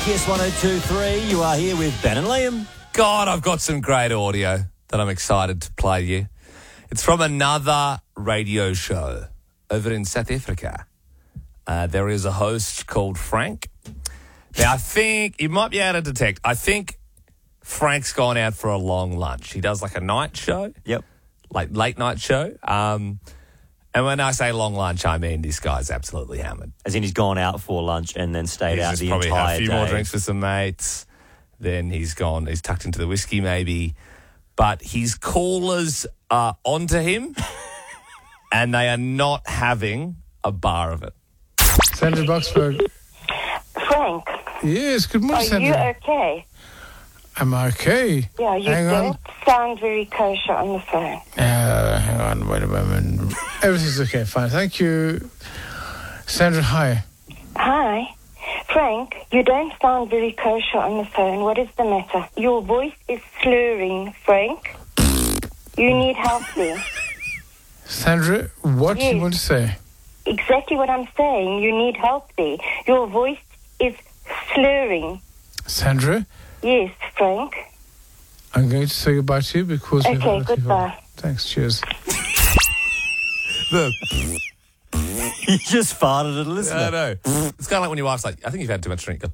Kiss 102.3. You are here with Ben and Liam. God, I've got some great audio that I'm excited to play you. It's from another radio show over in South Africa. There is a host called Frank. Now, I think you might be able to detect. I think Frank's gone out for a long lunch. He does like a night show. Yep. Like late night show. And when I say long lunch, I mean this guy's absolutely hammered. As in he's gone out for lunch and then stayed out He's the just probably entire had a few day. more drinks with some mates. Then he's tucked into the whiskey maybe. But his callers are onto him and they are not having a bar of it. Sandra Boxberg. Frank, Yes, good morning, are you Sandra. okay? I'm okay. Yeah, you Hang don't on. sound very kosher on the phone. Hang on, wait a moment. Everything's okay, fine. Thank you. Sandra, hi. Hi. Frank, you don't sound very kosher on the phone. What is the matter? Your voice is slurring, Frank. You need help there. Sandra, what do you Yes. want to say? Exactly what I'm saying. You need help there. Your voice is slurring. Sandra, Yes, Frank. I'm going to say goodbye to you because we've Okay, other people. goodbye. Thanks, cheers. He just farted at a listener. I know. It's kind of like when your wife's like, I think you've had too much drink.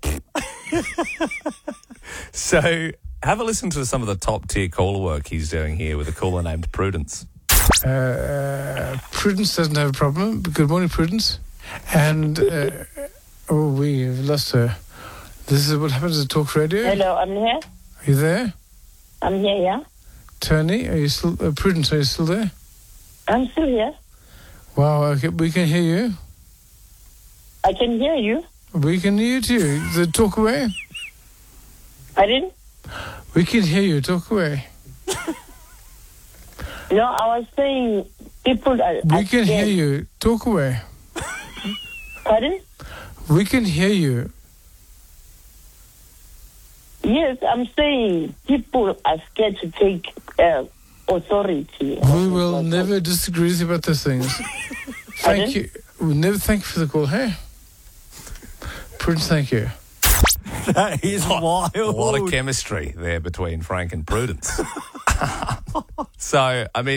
So have a listen to some of the top tier caller work he's doing here with a caller named Prudence. Prudence doesn't have a problem. Good morning, Prudence. And, we've lost her. This is what happens at Talk Radio. Hello, I'm here. Are you there? I'm here, yeah. Tony, are you still... Prudence, are you still there? I'm still here. Wow, okay, we can hear you. I can hear you. We can hear you too. The talk away. I didn't? We can hear you. Talk away. No, I was saying people are... We can hear you. Talk away. Pardon? We can hear you. Yes, I'm saying people are scared to take authority. We will never disagree with you about those things. Pardon? Thank you. We'll never thank you for the call. Hey, Prudence, thank you. That is wild. A lot of chemistry there between Frank and Prudence. So, I mean,